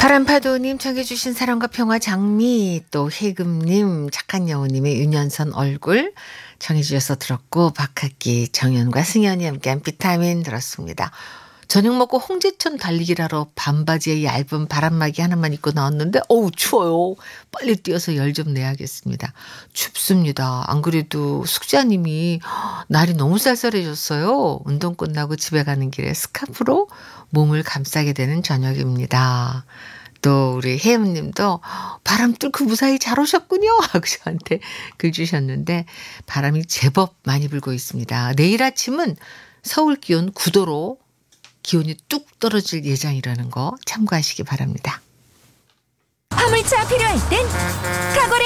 바람파도님 청해 주신 사랑과 평화 장미, 또 해금님 착한 여우님의 윤현선 얼굴 청해 주셔서 들었고, 박학기 정연과 승연이 함께한 비타민 들었습니다. 저녁 먹고 홍제천 달리기를 하러 반바지에 얇은 바람막이 하나만 입고 나왔는데 어우 추워요. 빨리 뛰어서 열 좀 내야겠습니다. 춥습니다. 안 그래도 숙자님이 날이 너무 쌀쌀해졌어요. 운동 끝나고 집에 가는 길에 스카프로 몸을 감싸게 되는 저녁입니다. 또 우리 혜연님도 바람 뚫고 무사히 잘 오셨군요 하고 저한테 글 주셨는데, 바람이 제법 많이 불고 있습니다. 내일 아침은 서울 기온 9도로 기온이 뚝 떨어질 예정이라는 거 참고하시기 바랍니다. 화물차 필요할 땐 카고렌